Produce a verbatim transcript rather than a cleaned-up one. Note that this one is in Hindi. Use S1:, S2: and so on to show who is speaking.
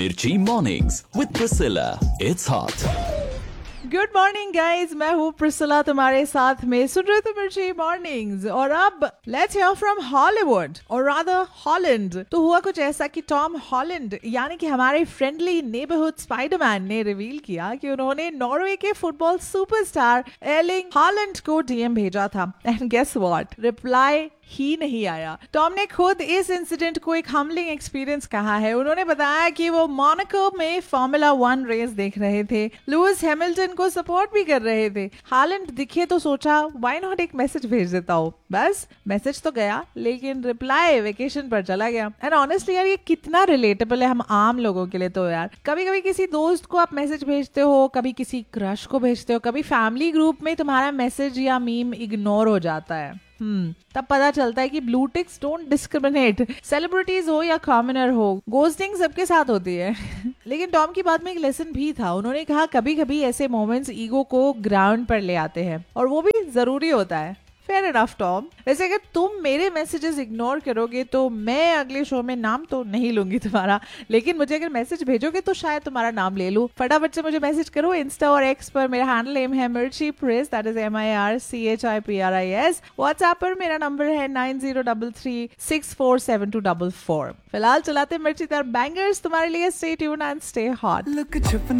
S1: Mirchi Mornings with Priscilla. It's hot.
S2: Good morning guys, मैं हूँ प्रिसिला तुम्हारे साथ में। सुन रहे हो मिर्ची मॉर्निंग्स। और अब लेट्स हियर फ्रॉम हॉलीवुड और रादर हॉलैंड। तो हुआ कुछ ऐसा कि टॉम हॉलैंड यानी कि हमारे फ्रेंडली नेबरहुड स्पाइडरमैन ने रिवील किया कि उन्होंने नॉर्वे के फुटबॉल सुपरस्टार एर्लिंग हॉलैंड को डीएम भेजा था। एंड गेस व्हाट, रिप्लाई ही नहीं आया। टॉम ने खुद इस इंसिडेंट को एक हम्बलिंग एक्सपीरियंस कहा है। उन्होंने बताया कि वो मोनाको में फार्मूला वन रेस देख रहे थे, लुइस हैमिल्टन को सपोर्ट भी कर रहे थे। हालैंड दिखे तो सोचा व्हाई नॉट एक मैसेज भेज देता हूँ। बस मैसेज तो गया, लेकिन रिप्लाई वेकेशन पर चला गया। एंड ऑनेस्टली यार, ये कितना रिलेटेबल है हम आम लोगों के लिए। तो यार कभी कभी किसी दोस्त को आप मैसेज भेजते हो, कभी किसी क्रश को भेजते हो, कभी फैमिली ग्रुप में तुम्हारा मैसेज या मीम इग्नोर हो जाता है। हम्म तब पता चलता है कि blue ticks don't discriminate, celebrities हो या कॉमनर हो, गोस्टिंग सबके साथ होती है। लेकिन टॉम की बात में एक लेसन भी था। उन्होंने कहा कभी कभी ऐसे मोमेंट्स ईगो को ग्राउंड पर ले आते हैं और वो भी जरूरी होता है। Fair enough Tom. वैसे अगर तुम मेरे मैसेजेस इग्नोर करोगे तो मैं अगले शो में नाम तो नहीं लूंगी तुम्हारा, लेकिन मुझे अगर मैसेज भेजोगे तो शायद तुम्हारा नाम ले लूं। फटाफट से मुझे मैसेज करो इंस्टा और एक्स पर। मेरा हैंडल नेम है मिर्ची press, that is M I R C H I P R I S. WhatsApp पर मेरा नंबर है nine zero three three six four seven to four four. फिलहाल चलाते मिर्ची तर बैंगर्स तुम्हारे लिए। Stay tuned and stay hot.